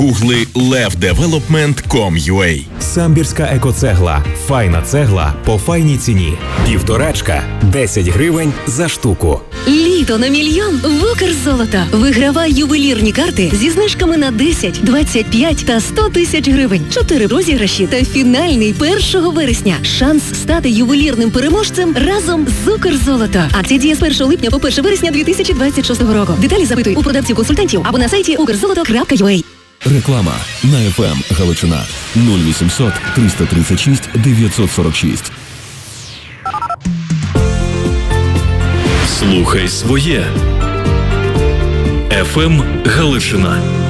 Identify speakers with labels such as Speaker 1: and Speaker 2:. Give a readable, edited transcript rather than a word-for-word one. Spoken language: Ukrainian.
Speaker 1: Гугли levdevelopment.com.ua.
Speaker 2: Самбірська екоцегла. Файна цегла по файній ціні. Півторачка – 10 гривень за штуку.
Speaker 3: Літо на мільйон в Укрзолото. Вигравай ювелірні карти зі знижками на 10, 25 та 100 тисяч гривень. 4 розіграші та фінальний 1 вересня. Шанс стати ювелірним переможцем разом з Укрзолото. Акція діє з 1 липня по 1 вересня 2026 року. Деталі запитуй у продавців-консультантів або на сайті ukrzoloto.ua.
Speaker 4: Реклама на FM Галичина 0800 336 946.
Speaker 5: Слухай своє. FM Галичина.